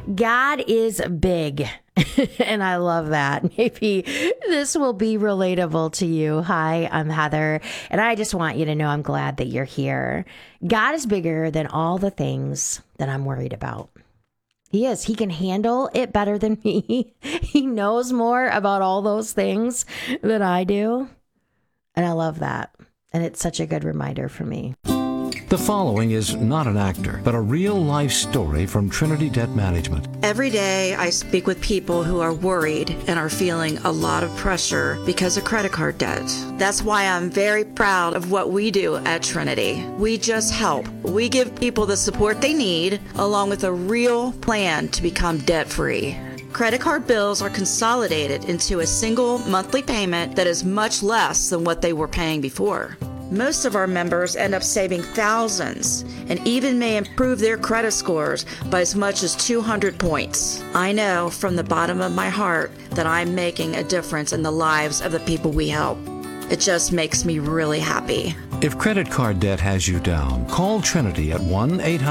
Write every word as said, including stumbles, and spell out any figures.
God is big. And I love that. Maybe this will be relatable to you. Hi, I'm Heather, and I just want you to know I'm glad that you're here. God is bigger than all the things that I'm worried about. He is. He can handle it better than me. He knows more about all those things than I do. And I love that. And it's such a good reminder for me. The following is not an actor, but a real-life story from Trinity Debt Management. Every day I speak with people who are worried and are feeling a lot of pressure because of credit card debt. That's why I'm very proud of what we do at Trinity. We just help. We give people the support they need, along with a real plan to become debt-free. Credit card bills are consolidated into a single monthly payment that is much less than what they were paying before. Most of our members end up saving thousands and even may improve their credit scores by as much as two hundred points. I know from the bottom of my heart that I'm making a difference in the lives of the people we help. It just makes me really happy. If credit card debt has you down, call Trinity at one eight hundred